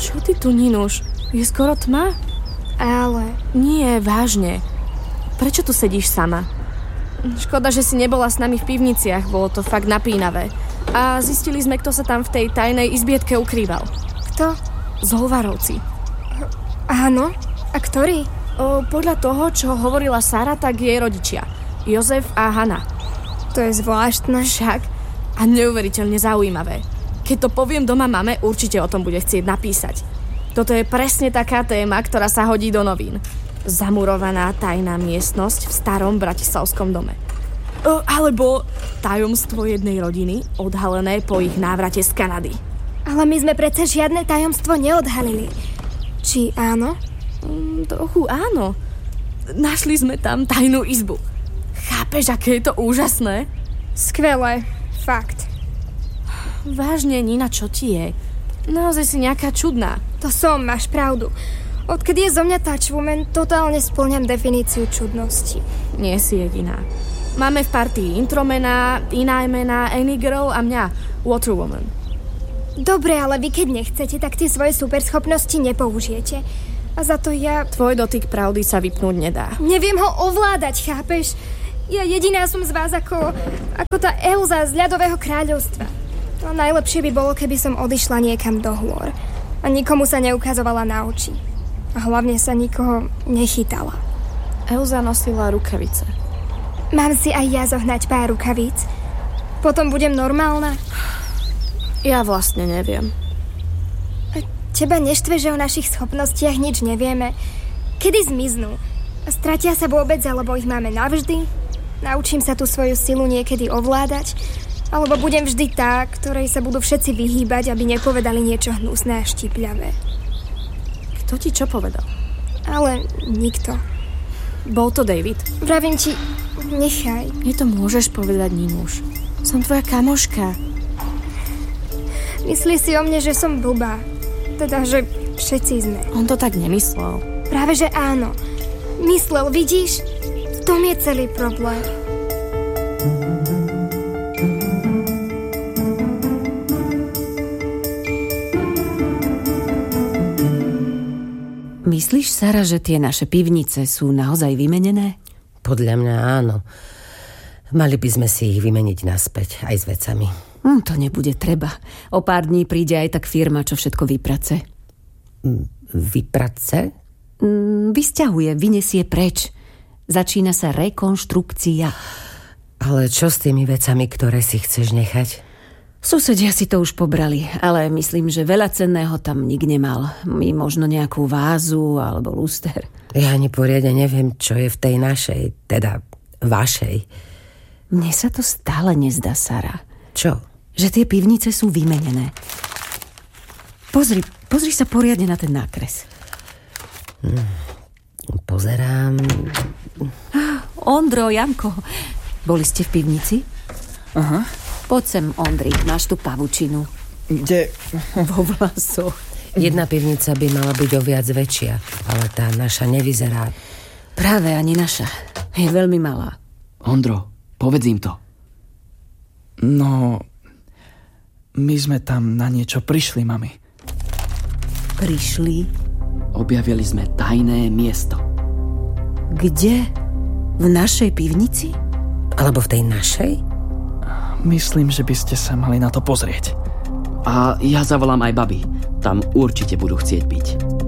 Čo ty tu, Ninuš? Je skoro tma? Ale... Nie, vážne. Prečo tu sedíš sama? Škoda, že si nebola s nami v pivniciach, bolo to fakt napínavé. A zistili sme, kto sa tam v tej tajnej izbietke ukrýval. Kto? Zolvarovci. Áno? A ktorý? Podľa toho, čo hovorila Sara, tak jej rodičia. Jozef a Hana. To je zvláštne. Však. A neuveriteľne zaujímavé. Keď to poviem doma mame, určite o tom bude chcieť napísať. Toto je presne taká téma, ktorá sa hodí do novín. Zamurovaná tajná miestnosť v starom bratislavskom dome. Alebo tajomstvo jednej rodiny odhalené po ich návrate z Kanady. Ale my sme predsa žiadne tajomstvo neodhalili. Či áno? Trochu áno. Našli sme tam tajnú izbu. Chápeš, aké je to úžasné? Skvelé. Fakt. Vážne, Nina, čo ti je? Naozaj si nejaká čudná. To som, máš pravdu. Odkedy je zo mňa Touchwoman, totálne spĺňam definíciu čudnosti. Nie si jediná. Máme v partii Intromena, Inajmena, Anygirl a mňa, Waterwoman. Dobre, ale vy keď nechcete, tak tie svoje superschopnosti nepoužijete. A za to ja... Tvoj dotyk pravdy sa vypnúť nedá. Neviem ho ovládať, chápeš? Ja jediná som z vás ako tá Elza z ľadového kráľovstva. To najlepšie by bolo, keby som odišla niekam do hôr. A nikomu sa neukazovala na oči. A hlavne sa nikoho nechytala. Elza nosila rukavice. Mám si aj ja zohnať pár rukavíc? Potom budem normálna? Ja vlastne neviem. Teba neštve, že o našich schopnostiach nič nevieme? Kedy zmiznú? Stratia sa vôbec, alebo ich máme navždy? Naučím sa tú svoju silu niekedy ovládať? Alebo budem vždy tá, ktorej sa budú všetci vyhýbať, aby nepovedali niečo hnusné a štipľavé? Kto ti čo povedal? Ale nikto. Bol to David? Vravím ti, nechaj. Mne to môžeš povedať, Ninuš. Som tvoja kamoška. Myslí si o mne, že som blbá. Teda, že všetci sme. On to tak nemyslel. Práve, že áno. Myslel, vidíš? V tom je celý problém. Myslíš, Sara, že tie naše pivnice sú naozaj vymenené? Podľa mňa áno. Mali by sme si ich vymeniť naspäť, aj s vecami. To nebude treba. O pár dní príde aj tak firma, čo všetko vyprace. Vyprace? Vysťahuje, vyniesie preč. Začína sa rekonštrukcia. Ale čo s tými vecami, ktoré si chceš nechať? Susedia si to už pobrali, ale myslím, že veľa cenného tam nik nemal. My možno nejakú vázu alebo luster. Ja ani poriadne neviem, čo je v tej našej, teda vašej. Mne sa to stále nezdá, Sara. Čo? Že tie pivnice sú vymenené. Pozri sa poriadne na ten nákres. Pozerám. Ondro, Janko, boli ste v pivnici? Aha. Poď sem, Ondri, máš tu pavučinu. Kde? Vo vlasoch. Jedna pivnica by mala byť o viac väčšia, ale tá naša nevyzerá. Práve ani naša. Je veľmi malá. Ondro, povedz im to. No, my sme tam na niečo prišli, mami. Prišli? Objavili sme tajné miesto. Kde? V našej pivnici? Alebo v tej našej? Myslím, že by ste sa mali na to pozrieť. A ja zavolám aj babi. Tam určite budú chcieť byť.